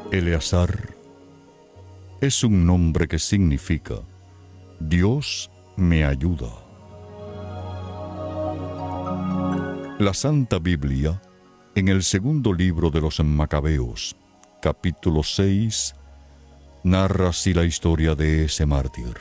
Eleazar es un nombre que significa Dios me ayuda. La Santa Biblia, en el segundo libro de los Macabeos, capítulo 6, narra así la historia de ese mártir.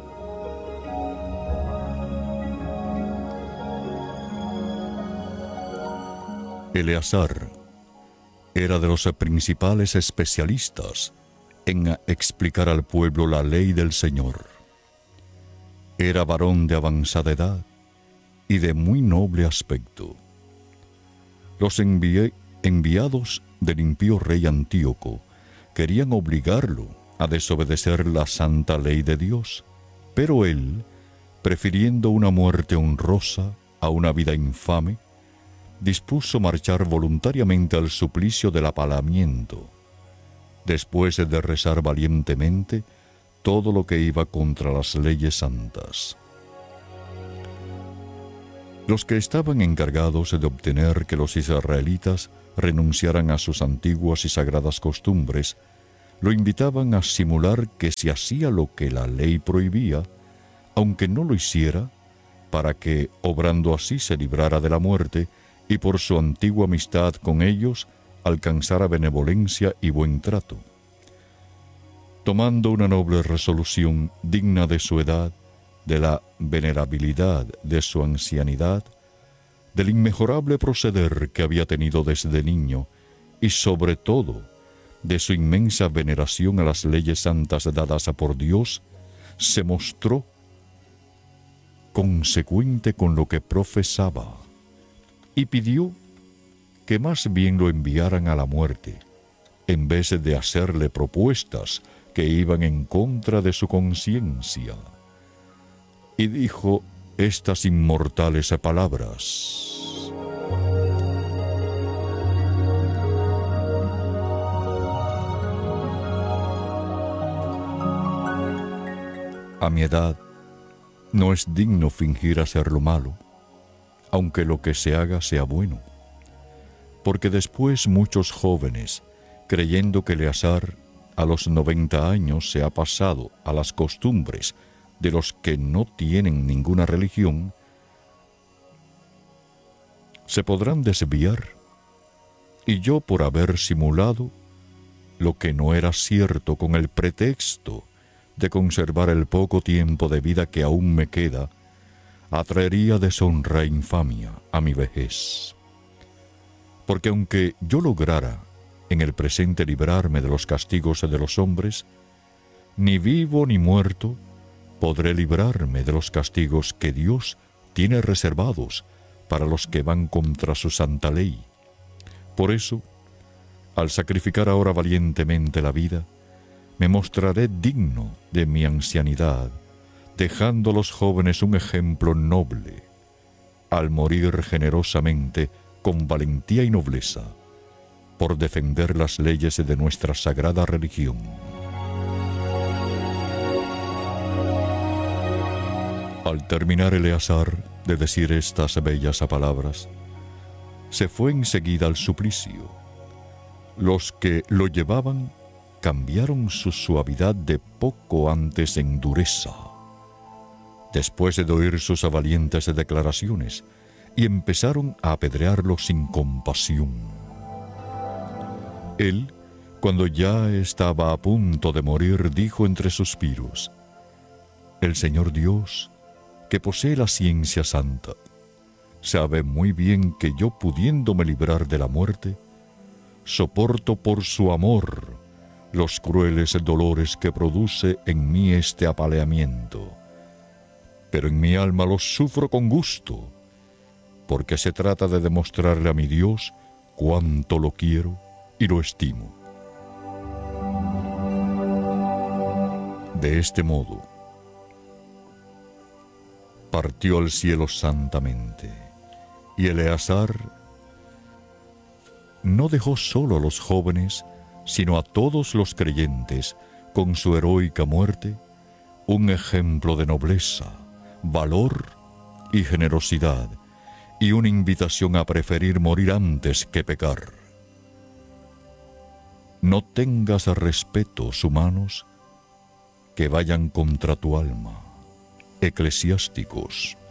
Eleazar era de los principales especialistas en explicar al pueblo la ley del Señor. Era varón de avanzada edad y de muy noble aspecto. Los enviados del impío rey Antíoco querían obligarlo a desobedecer la santa ley de Dios, pero él, prefiriendo una muerte honrosa a una vida infame, dispuso marchar voluntariamente al suplicio del apalamiento, después de rezar valientemente todo lo que iba contra las leyes santas. Los que estaban encargados de obtener que los israelitas renunciaran a sus antiguas y sagradas costumbres, lo invitaban a simular que se hacía lo que la ley prohibía, aunque no lo hiciera, para que, obrando así, se librara de la muerte y por su antigua amistad con ellos alcanzara benevolencia y buen trato. Tomando una noble resolución digna de su edad, de la venerabilidad de su ancianidad, del inmejorable proceder que había tenido desde niño y sobre todo de su inmensa veneración a las leyes santas dadas por Dios, se mostró consecuente con lo que profesaba y pidió que más bien lo enviaran a la muerte, en vez de hacerle propuestas que iban en contra de su conciencia. Y dijo estas inmortales palabras: a mi edad no es digno fingir hacer lo malo, aunque lo que se haga sea bueno, porque después muchos jóvenes, creyendo que Eleazar a los 90 años se ha pasado a las costumbres de los que no tienen ninguna religión, se podrán desviar, y yo, por haber simulado lo que no era cierto con el pretexto de conservar el poco tiempo de vida que aún me queda, atraería deshonra e infamia a mi vejez. Porque aunque yo lograra en el presente librarme de los castigos de los hombres, ni vivo ni muerto podré librarme de los castigos que Dios tiene reservados para los que van contra su santa ley. Por eso, al sacrificar ahora valientemente la vida, me mostraré digno de mi ancianidad, dejando a los jóvenes un ejemplo noble, al morir generosamente, con valentía y nobleza, por defender las leyes de nuestra sagrada religión. Al terminar Eleazar de decir estas bellas palabras, se fue enseguida al suplicio. Los que lo llevaban cambiaron su suavidad de poco antes en dureza, después de oír sus valientes declaraciones, y empezaron a apedrearlo sin compasión. Él, cuando ya estaba a punto de morir, dijo entre suspiros: el Señor Dios, que posee la ciencia santa, sabe muy bien que yo, pudiéndome librar de la muerte, soporto por su amor los crueles dolores que produce en mí este apaleamiento. Pero en mi alma los sufro con gusto, porque se trata de demostrarle a mi Dios cuánto lo quiero y lo estimo. De este modo, partió al cielo santamente, y Eleazar no dejó solo a los jóvenes, sino a todos los creyentes, con su heroica muerte, un ejemplo de nobleza, valor y generosidad, y una invitación a preferir morir antes que pecar. no tengas respetos humanos que vayan contra tu alma. Eclesiásticos